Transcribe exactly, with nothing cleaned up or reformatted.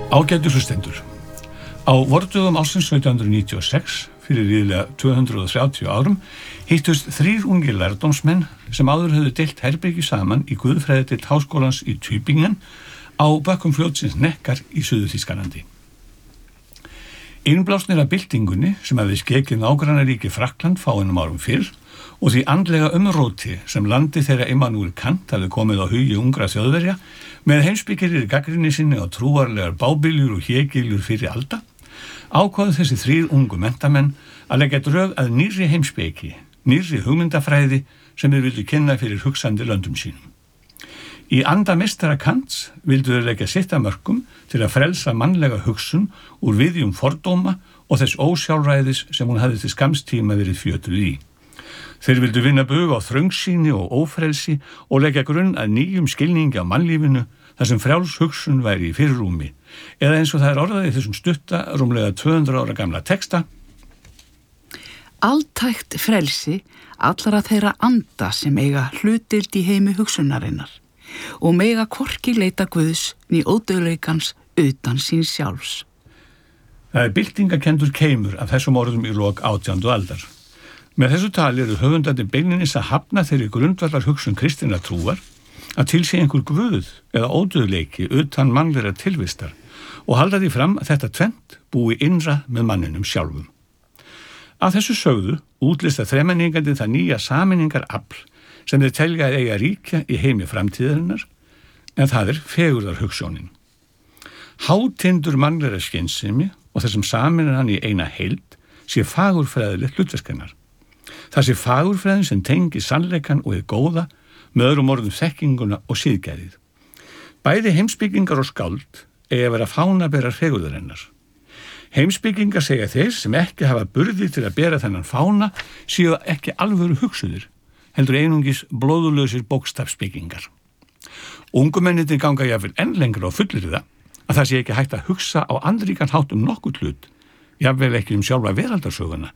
Ágætu hlustendur. Á vordögum ársins sautján hundrað níutíu og sex, fyrir ríðlega tvö hundruð þrjátíu árum, hittust þrír ungir lærdómsmenn sem áður höfðu deilt herbergi saman í guðfræðideild háskólans í Tübingen á bökkum fljótsins Neckar í Suður-Þýskalandi. Innblásnir af byltingunni sem hafði skekið nágrannaríki Frakkland fáeinum árum fyrr og því andlega umróti sem landi þeirra Immanuel Kant hafði komið á hugi ungra þjóðverja með heimspekilegri gagnrýni sinni á trúarlegar bábiljur og hégiljur fyrir alda, ákváðu þessi þrír ungu menntamenn að leggja drög að nýrri heimspeki, nýrri hugmyndafræði sem þeir vildu kynna fyrir hugsandi löndum sínum. Í anda meistara Kants vildu þeir leggja sitt að mörkum til að frelsa mannlega hugsun úr viðjum fordóma og þess ósjálfræðis sem hún hafði til skamms tíma verið fjötruð í. Þeir vildu vinna bug á þröngsýni og ófrelsi og leggja grunn að nýjum skilningi á mannlífinu þar sem frjáls hugsun væri í fyrirrúmi, eða eins og það er orðað í þessum stutta, rúmlega tvö hundruð ára gamla texta. Altækt frelsi allara þeirra anda sem eiga hlutild í heimi hugsunarinnar og mega hvorki leita Guðs ný ódauðleikans utan sín sjálfs. Það er byltingakendur keimur af þessum orðum í lok átjándu aldar. Með þessu tali eru höfundandi beinlinis að hafna þeirri grundvallar hugsun kristinna trúar að til sé einhver guð eða ódauðleiki utan mannlegra tilvistar og halda því fram að þetta tvennt búi innra með manninum sjálfum. Af þessu sögðu útlista þremenningandi það nýja sameiningar afl sem þeir telja að eiga ríkja í heimi framtíðarinnar, en það er fegurðarhugsjónin. Hátindur mannlegra skynsemi og þessum sameinar hann í eina heild sé fagurfræðilegt hlutverk hennar. Það sé fagurfræðin sem tengi sannleikan og hið góða með öðrum orðum þekkinguna og siðgæðið. Bæði heimspekingar og skáld eiga að vera fánaberar fegurðarinnar. Heimspekingar segja þeir sem ekki hafa burði til að bera þennan fána séu ekki alvöru hugsuðir, heldur einungis blóðulausir bókstafsspekingar. Ungumennirnir ganga jafnvel enn lengra og fullir það að það sé ekki hægt að hugsa á andríkan hátt um nokkuð hlut, jafnvel ekki um sjálfa veraldarsöguna,